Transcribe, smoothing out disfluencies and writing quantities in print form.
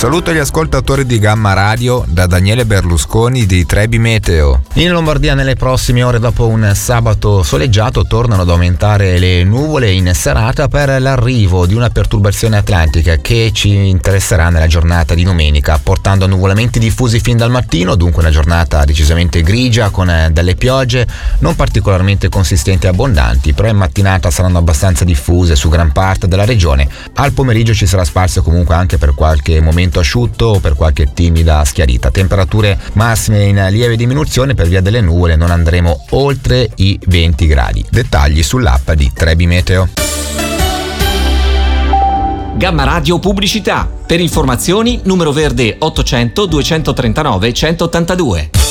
saluto agli ascoltatori di Gamma Radio da Daniele Berlusconi di Trebi Meteo. In Lombardia nelle prossime ore, dopo un sabato soleggiato, tornano ad aumentare le nuvole in serata per l'arrivo di una perturbazione atlantica che ci interesserà nella giornata di domenica, portando nuvolamenti diffusi fin dal mattino, dunque una giornata decisamente grigia con delle piogge non particolarmente consistenti e abbondanti, però in mattinata saranno abbastanza diffuse su gran parte della regione. Al pomeriggio ci sarà spazio comunque anche per qualche momento asciutto o per qualche timida schiarita. Temperature massime in lieve diminuzione, per via delle nuvole non andremo oltre i 20 gradi. Dettagli sull'app di Trebi Meteo. Gamma Radio Pubblicità. Per informazioni numero verde 800 239 182.